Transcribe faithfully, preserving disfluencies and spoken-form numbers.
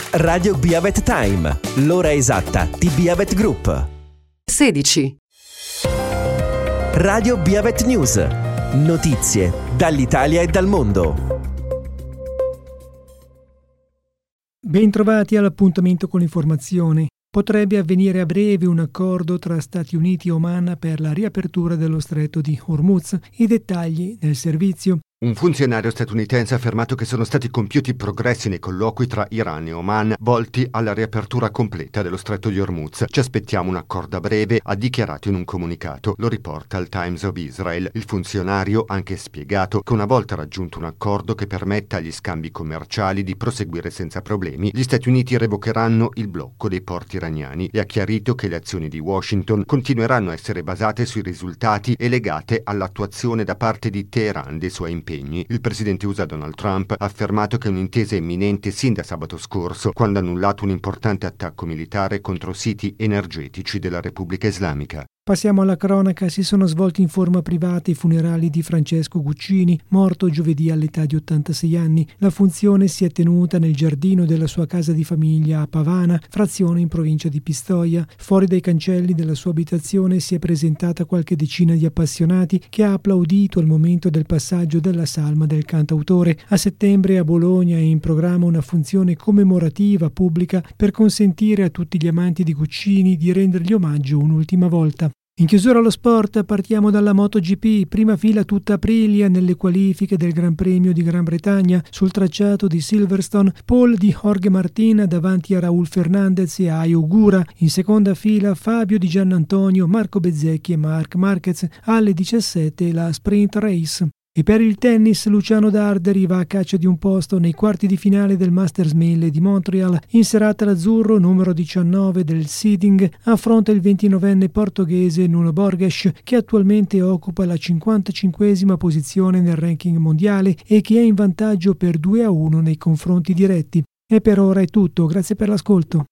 Radio Biavet Time, l'ora esatta di Biavet Group. sedici. Radio Biavet News, notizie dall'Italia e dal mondo. Bentrovati all'appuntamento con l'informazione. Potrebbe avvenire a breve un accordo tra Stati Uniti e Oman per la riapertura dello stretto di Hormuz. I dettagli nel servizio. Un funzionario statunitense ha affermato che sono stati compiuti progressi nei colloqui tra Iran e Oman volti alla riapertura completa dello stretto di Hormuz. Ci aspettiamo un accordo a breve, ha dichiarato in un comunicato. Lo riporta il Times of Israel. Il funzionario ha anche spiegato che una volta raggiunto un accordo che permetta agli scambi commerciali di proseguire senza problemi, gli Stati Uniti revocheranno il blocco dei porti iraniani e ha chiarito che le azioni di Washington continueranno a essere basate sui risultati e legate all'attuazione da parte di Teheran dei suoi impegni. Il presidente U S A Donald Trump ha affermato che un'intesa è imminente sin da sabato scorso, quando ha annullato un importante attacco militare contro siti energetici della Repubblica Islamica. Passiamo alla cronaca. Si sono svolti in forma privata i funerali di Francesco Guccini, morto giovedì all'età di ottantasei anni. La funzione si è tenuta nel giardino della sua casa di famiglia a Pavana, frazione in provincia di Pistoia. Fuori dai cancelli della sua abitazione si è presentata qualche decina di appassionati che ha applaudito al momento del passaggio della salma del cantautore. A settembre a Bologna è in programma una funzione commemorativa pubblica per consentire a tutti gli amanti di Guccini di rendergli omaggio un'ultima volta. In chiusura allo sport partiamo dalla MotoGP, prima fila tutta Aprilia nelle qualifiche del Gran Premio di Gran Bretagna sul tracciato di Silverstone, pole di Jorge Martin davanti a Raúl Fernández e a Ayo Gura, in seconda fila Fabio Di Giannantonio, Marco Bezzecchi e Marc Marquez, alle diciassette la sprint race. E per il tennis Luciano Darderi va a caccia di un posto nei quarti di finale del Masters mille di Montreal. In serata l'azzurro, numero diciannove del seeding, affronta il ventinovenne portoghese Nuno Borges, che attualmente occupa la cinquantacinquesima posizione nel ranking mondiale e che è in vantaggio per due a uno nei confronti diretti. E per ora è tutto, grazie per l'ascolto.